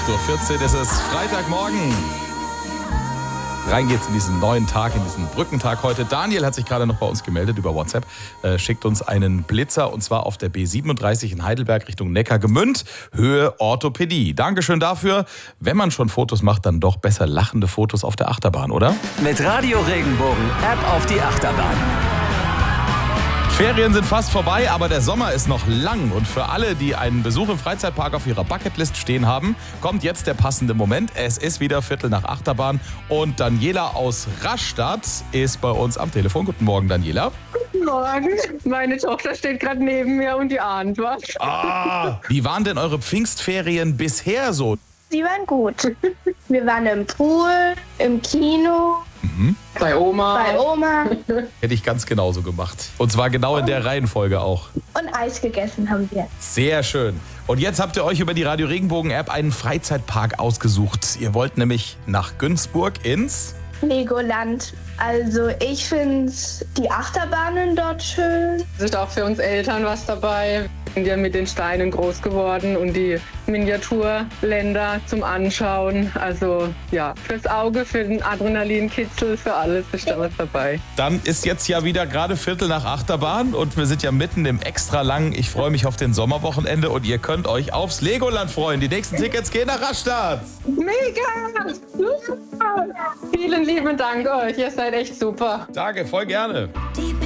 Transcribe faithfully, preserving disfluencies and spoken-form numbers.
acht Uhr vierzehn ist es, Freitagmorgen. Rein geht's in diesen neuen Tag, in diesen Brückentag heute. Daniel hat sich gerade noch bei uns gemeldet über WhatsApp, äh, schickt uns einen Blitzer und zwar auf der B siebenunddreißig in Heidelberg Richtung Neckargemünd, Höhe Orthopädie. Dankeschön dafür. Wenn man schon Fotos macht, dann doch besser lachende Fotos auf der Achterbahn, oder? Mit Radio Regenbogen App auf die Achterbahn. Ferien sind fast vorbei, aber der Sommer ist noch lang. Und für alle, die einen Besuch im Freizeitpark auf ihrer Bucketlist stehen haben, kommt jetzt der passende Moment. Es ist wieder Viertel nach Achterbahn und Daniela aus Rastatt ist bei uns am Telefon. Guten Morgen, Daniela. Guten Morgen. Meine Tochter steht gerade neben mir und die ahnt was. Ah, wie waren denn eure Pfingstferien bisher so? Sie waren gut. Wir waren im Pool, im Kino, Mhm. Bei Oma. bei Oma Hätte ich ganz genauso gemacht. Und zwar genau in der Reihenfolge auch. und Eis gegessen haben wir. Sehr schön. Und jetzt habt ihr euch über die Radio Regenbogen App einen Freizeitpark ausgesucht. Ihr wollt nämlich nach Günzburg ins... Legoland. Also ich finde die Achterbahnen dort schön. Es ist auch für uns Eltern was dabei. Wir sind ja mit den Steinen groß geworden und die Miniaturländer zum Anschauen. Also ja, fürs Auge, für den Adrenalinkitzel, für alles ist da was dabei. Dann ist jetzt ja wieder gerade Viertel nach Achterbahn und wir sind ja mitten im extra langen Ich freue mich auf den Sommerwochenende und ihr könnt euch aufs Legoland freuen. Die nächsten Tickets gehen nach Rastatt. Mega! Super! Vielen lieben Dank euch, ihr seid echt super. Danke, voll gerne. Deep